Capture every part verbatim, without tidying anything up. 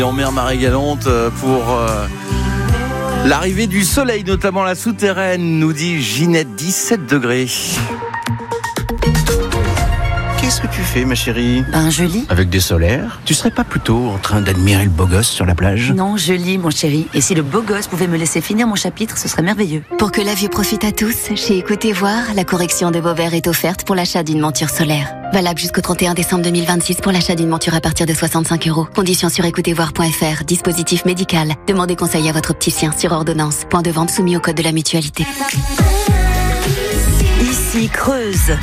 En mer Marie-Galante pour euh, l'arrivée du soleil, notamment la souterraine, nous dit Ginette, dix-sept degrés. Qu'est-ce que tu fais, ma chérie ? Ben, je lis. Avec des solaires, tu serais pas plutôt en train d'admirer le beau gosse sur la plage ? Non, je lis, mon chéri. Et si le beau gosse pouvait me laisser finir mon chapitre, ce serait merveilleux. Pour que la vue profite à tous, chez Écoutez Voir, la correction de vos verres est offerte pour l'achat d'une monture solaire. Valable jusqu'au trente et un décembre deux mille vingt-six pour l'achat d'une monture à partir de soixante-cinq euros. Conditions sur écoutez voir point f r. Dispositif médical. Demandez conseil à votre opticien sur ordonnance. Point de vente soumis au code de la mutualité. Ici Creuse.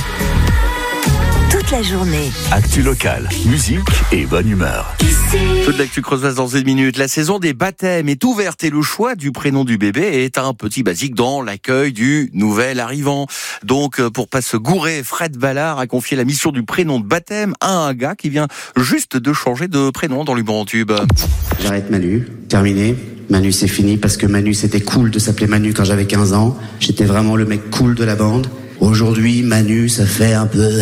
Toute la journée. Actu locale, musique et bonne humeur. Toute l'actu creusoise dans une minute. La saison des baptêmes est ouverte et le choix du prénom du bébé est un petit basique dans l'accueil du nouvel arrivant. Donc, pour pas se gourer, Fred Ballard a confié la mission du prénom de baptême à un gars qui vient juste de changer de prénom dans l'Humour en Tube. J'arrête Manu, terminé. Manu c'est fini parce que Manu c'était cool de s'appeler Manu quand j'avais quinze ans. J'étais vraiment le mec cool de la bande. Aujourd'hui, Manu, ça fait un peu...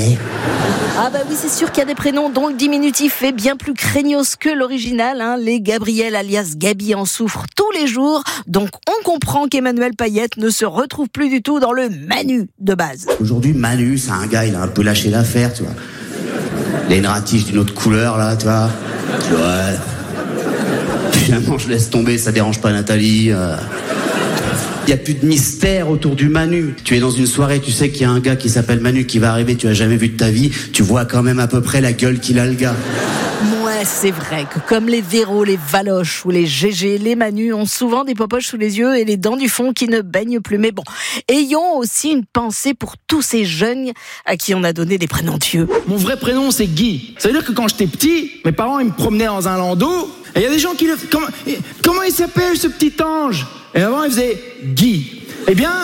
Ah bah oui, c'est sûr qu'il y a des prénoms dont le diminutif est bien plus craignos que l'original. Hein. Les Gabriel alias Gabi en souffrent tous les jours. Donc on comprend qu'Emmanuel Payette ne se retrouve plus du tout dans le Manu de base. Aujourd'hui, Manu, c'est un gars, il a un peu lâché l'affaire, tu vois. Il a une ratiche d'une autre couleur, là, tu vois. Tu vois. Finalement, je laisse tomber, ça dérange pas Nathalie. Euh... Il n'y a plus de mystère autour du Manu. Tu es dans une soirée, tu sais qu'il y a un gars qui s'appelle Manu qui va arriver, tu l'as jamais vu de ta vie, tu vois quand même à peu près la gueule qu'il a le gars. Ouais, c'est vrai que comme les Véro, les Valoche ou les G G, les Manu ont souvent des popoches sous les yeux et les dents du fond qui ne baignent plus. Mais bon, ayons aussi une pensée pour tous ces jeunes à qui on a donné des prénoms dieux. Mon vrai prénom, c'est Guy. Ça veut dire que quand j'étais petit, mes parents ils me promenaient dans un landau et il y a des gens qui le... Comment, comment il s'appelle ce petit ange ? Et avant, il faisait Guy. Eh bien,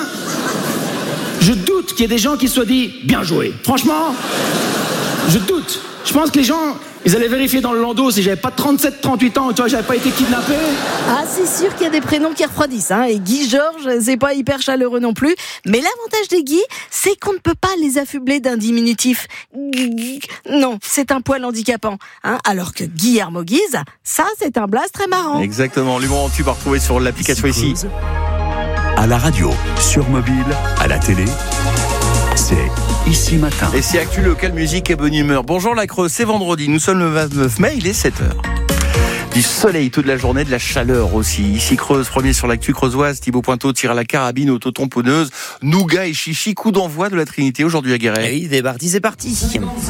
je doute qu'il y ait des gens qui se soient dit bien joué. Franchement, je doute. Je pense que les gens, ils allaient vérifier dans le landau si j'avais pas trente-sept trente-huit ans, tu vois, j'avais pas été kidnappé. Ah, c'est sûr qu'il y a des prénoms qui refroidissent, hein. Et Guy Georges, c'est pas hyper chaleureux non plus. Mais l'avantage des Guy, c'est qu'on ne peut pas les affubler d'un diminutif. Non, c'est un poil handicapant, hein. Alors que Guillermo Guise, ça, c'est un blaze très marrant. Exactement. L'Humour en Tube à retrouver sur l'application ici. À la radio, sur mobile, à la télé, c'est Ici Matin. Et c'est Actu Local, musique et bonne humeur. Bonjour la Creuse, c'est vendredi, nous sommes le vingt-neuf mai, il est sept heures. Du soleil toute la journée, de la chaleur aussi. Ici Creuse, premier sur l'actu creusoise, Thibaut Pointeau tire à la carabine, auto-tamponneuse, nougat et chichi, coup d'envoi de la Trinité aujourd'hui à Guéret. Oui, c'est parti, c'est parti.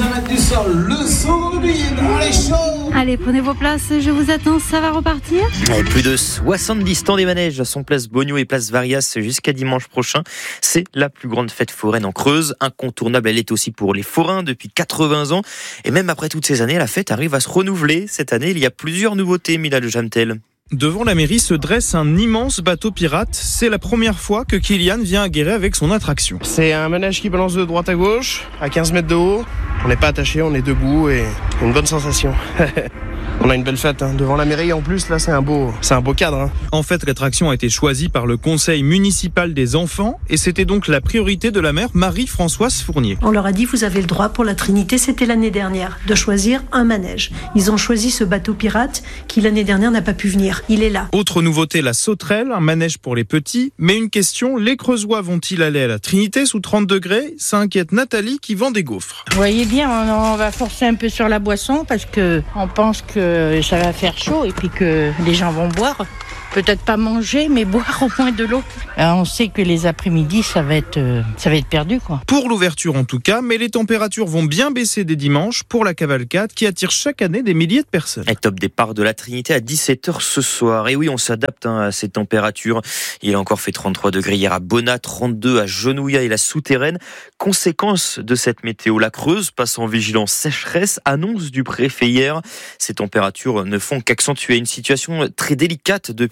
Allez, prenez vos places, je vous attends, ça va repartir. Et plus de soixante-dix temps des manèges sont place Bogno et place Varias jusqu'à dimanche prochain. C'est la plus grande fête foraine en Creuse. Incontournable, elle est aussi pour les forains depuis quatre-vingts ans. Et même après toutes ces années, la fête arrive à se renouveler. Cette année, il y a plusieurs nouveautés, Mila de Jamtel. Devant la mairie se dresse un immense bateau pirate. C'est la première fois que Kylian vient à Guéret avec son attraction. C'est un manège qui balance de droite à gauche, à quinze mètres de haut. On n'est pas attaché, on est debout et une bonne sensation. On a une belle fête, hein. Devant la mairie en plus, là c'est un beau, c'est un beau cadre. Hein. En fait, l'attraction a été choisie par le conseil municipal des enfants et c'était donc la priorité de la maire Marie-Françoise Fournier. On leur a dit vous avez le droit pour la Trinité, c'était l'année dernière, de choisir un manège. Ils ont choisi ce bateau pirate qui l'année dernière n'a pas pu venir. Il est là. Autre nouveauté, la sauterelle, un manège pour les petits. Mais une question, les Creusois vont-ils aller à la Trinité sous trente degrés ? Ça inquiète Nathalie qui vend des gaufres. Vous voyez bien, on va forcer un peu sur la boisson parce que on pense que ça va faire chaud et puis que les gens vont boire. Peut-être pas manger, mais boire au moins de l'eau. On sait que les après-midi, ça va être, euh, ça va être perdu, quoi. Pour l'ouverture en tout cas, mais les températures vont bien baisser dès dimanche pour la cavalcade qui attire chaque année des milliers de personnes. Et top départ de la Trinité à dix-sept heures ce soir. Et oui, on s'adapte hein, à ces températures. Il a encore fait trente-trois degrés hier à Bonnat, trente-deux à Genouillat et la Souterraine. Conséquence de cette météo, la Creuse passe en vigilance sécheresse, annonce du préfet hier. Ces températures ne font qu'accentuer une situation très délicate depuis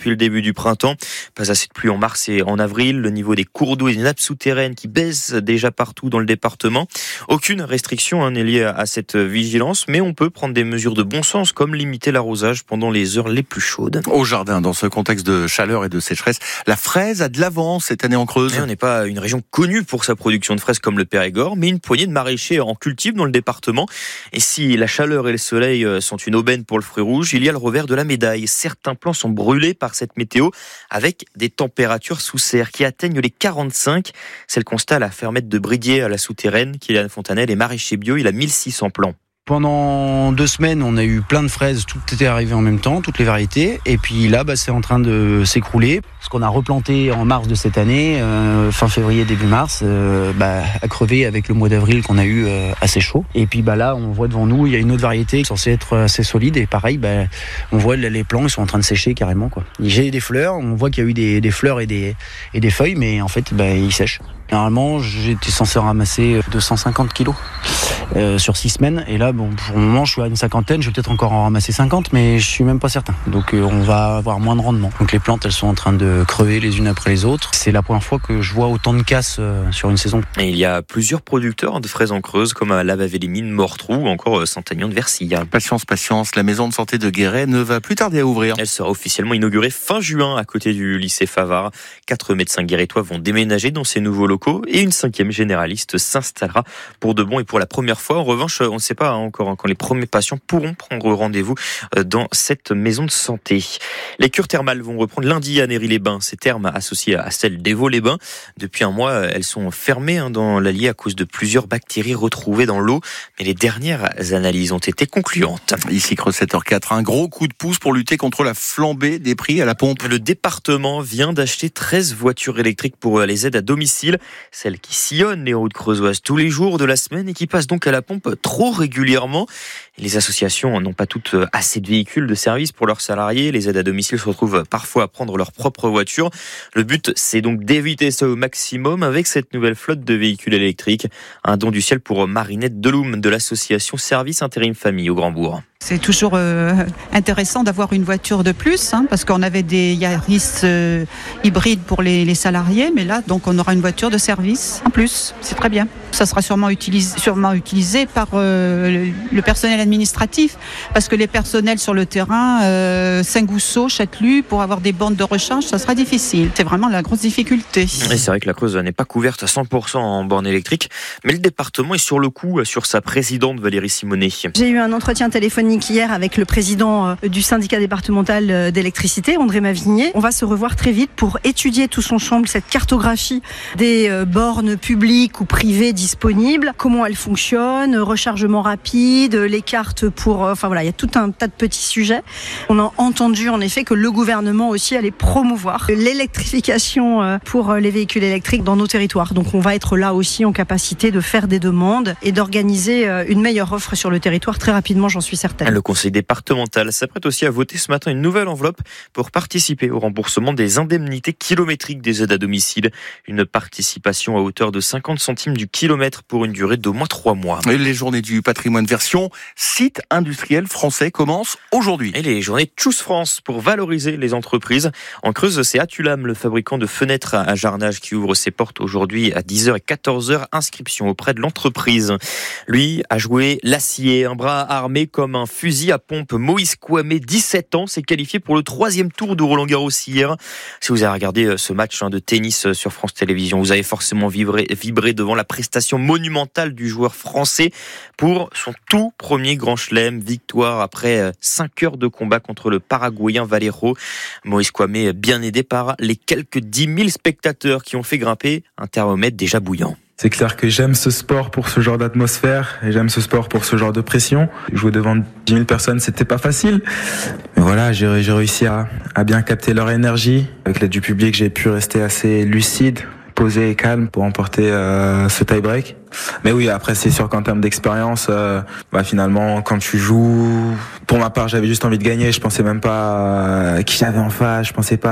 depuis le début du printemps. Pas assez de pluie en mars et en avril. Le niveau des cours d'eau et des nappes souterraines qui baissent déjà partout dans le département. Aucune restriction hein, n'est liée à cette vigilance, mais on peut prendre des mesures de bon sens comme limiter l'arrosage pendant les heures les plus chaudes. Au jardin, dans ce contexte de chaleur et de sécheresse, la fraise a de l'avance cette année en Creuse. Et on n'est pas une région connue pour sa production de fraises comme le Périgord, mais une poignée de maraîchers en cultivent dans le département. Et si la chaleur et le soleil sont une aubaine pour le fruit rouge, il y a le revers de la médaille. Certains plants sont brûlés par cette météo avec des températures sous serre qui atteignent les quarante-cinq. C'est le constat à la fermette de Bridier à la Souterraine. Kylian Fontanelle est maraîcher bio, il a mille six cents plants. Pendant deux semaines, on a eu plein de fraises, tout était arrivé en même temps, toutes les variétés. Et puis là, bah, c'est en train de s'écrouler. Ce qu'on a replanté en mars de cette année, euh, fin février, début mars, euh, bah, a crevé avec le mois d'avril qu'on a eu euh, assez chaud. Et puis bah, là, on voit devant nous, il y a une autre variété censée être assez solide. Et pareil, bah, on voit les plants, ils sont en train de sécher carrément, quoi. J'ai des fleurs, on voit qu'il y a eu des, des fleurs et des, et des feuilles, mais en fait, bah, ils sèchent. Normalement, j'étais censé ramasser deux cent cinquante kilos euh, sur six semaines. Et là, bon, pour le moment, je suis à une cinquantaine. Je vais peut-être encore en ramasser cinquante, mais je suis même pas certain. Donc, euh, on va avoir moins de rendement. Donc, les plantes, elles sont en train de crever les unes après les autres. C'est la première fois que je vois autant de casse euh, sur une saison. Et il y a plusieurs producteurs de fraises en Creuse, comme à Lavavé-les-Mines, Mortrou ou encore Saint-Aignan de Versille. Patience, patience. La maison de santé de Guéret ne va plus tarder à ouvrir. Elle sera officiellement inaugurée fin juin à côté du lycée Favard. Quatre médecins guérétois vont déménager dans ces nouveaux locaux et une cinquième généraliste s'installera pour de bon et pour la première fois. En revanche, on ne sait pas encore quand les premiers patients pourront prendre rendez-vous dans cette maison de santé. Les cures thermales vont reprendre lundi à Néry-les-Bains. Ces thermes associés à celles d'Évaux-les-Bains. Depuis un mois, elles sont fermées dans l'Allier à cause de plusieurs bactéries retrouvées dans l'eau. Mais les dernières analyses ont été concluantes. Ici, Creuse sept heures quatre, un gros coup de pouce pour lutter contre la flambée des prix à la pompe. Le département vient d'acheter treize voitures électriques pour les aides à domicile. Celles qui sillonnent les routes creusoises tous les jours de la semaine et qui passent donc à la pompe trop régulièrement. Les associations n'ont pas toutes assez de véhicules de service pour leurs salariés. Les aides à domicile se retrouvent parfois à prendre leur propre voiture. Le but, c'est donc d'éviter ça au maximum avec cette nouvelle flotte de véhicules électriques. Un don du ciel pour Marinette Deloum de l'association Service Intérim Famille au Grand-Bourg. C'est toujours euh, intéressant d'avoir une voiture de plus, hein, parce qu'on avait des Yaris euh, hybrides pour les, les salariés, mais là, donc, on aura une voiture de service en plus. C'est très bien. Ça sera sûrement utilisé, sûrement utilisé par euh, le, le personnel administratif, parce que les personnels sur le terrain, euh, Saint-Gousseau, Châtelus, pour avoir des bandes de recharge, ça sera difficile. C'est vraiment la grosse difficulté. Et c'est vrai que la Creuse n'est pas couverte à cent pour cent en borne électrique, mais le département est sur le coup, sur sa présidente Valérie Simonet. J'ai eu un entretien téléphonique hier avec le président du syndicat départemental d'électricité, André Mavigné. On va se revoir très vite pour étudier tous ensemble cette cartographie des bornes publiques ou privées disponibles, comment elles fonctionnent, rechargement rapide, les cartes pour... Enfin voilà, il y a tout un tas de petits sujets. On a entendu en effet que le gouvernement aussi allait promouvoir l'électrification pour les véhicules électriques dans nos territoires. Donc on va être là aussi en capacité de faire des demandes et d'organiser une meilleure offre sur le territoire très rapidement, j'en suis certaine. Le conseil départemental s'apprête aussi à voter ce matin une nouvelle enveloppe pour participer au remboursement des indemnités kilométriques des aides à domicile. Une participation à hauteur de cinquante centimes du kilomètre pour une durée d'au moins trois mois. Et les journées du patrimoine version site industriel français commencent aujourd'hui. Et les journées Choose France pour valoriser les entreprises. En Creuse, c'est Atulam, le fabricant de fenêtres à jarnage, qui ouvre ses portes aujourd'hui à dix heures et quatorze heures. Inscription auprès de l'entreprise. Lui a joué l'acier, un bras armé comme un fusil à pompe. Moïse Kouamé, dix-sept ans, s'est qualifié pour le troisième tour de Roland-Garros hier. Si vous avez regardé ce match de tennis sur France Télévisions, vous avez forcément vibré, vibré devant la prestation monumentale du joueur français pour son tout premier grand chelem. Victoire après cinq heures de combat contre le Paraguayen Valero. Moïse Kouamé, bien aidé par les quelques dix mille spectateurs qui ont fait grimper un thermomètre déjà bouillant. C'est clair que j'aime ce sport pour ce genre d'atmosphère et j'aime ce sport pour ce genre de pression. Jouer devant dix mille personnes, c'était pas facile. Mais voilà, j'ai, j'ai réussi à, à bien capter leur énergie. Avec l'aide du public, j'ai pu rester assez lucide, posé et calme pour emporter euh, ce tie-break. Mais oui, après, c'est sûr qu'en termes d'expérience, euh, bah, finalement, quand tu joues, pour ma part, j'avais juste envie de gagner. Je pensais même pas à qui j'avais en face, je pensais pas